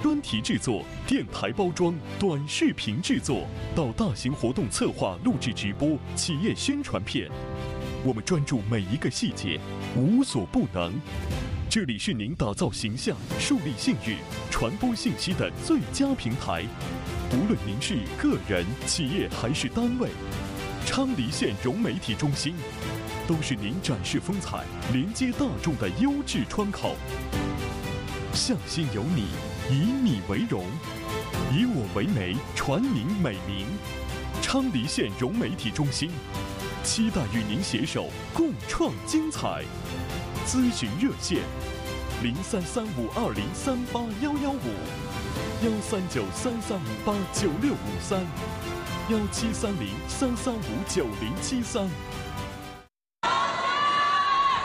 专题制作、电台包装、短视频制作，到大型活动策划、录制直播、企业宣传片，我们专注每一个细节，无所不能。这里是您打造形象、树立信誉、传播信息的最佳平台。无论您是个人、企业还是单位，昌黎县融媒体中心都是您展示风采、连接大众的优质窗口。向心有你，以你为荣，以我为媒，传您美名。昌黎县融媒体中心，期待与您携手共创精彩。咨询热线：033520381151513933589653，1730335973。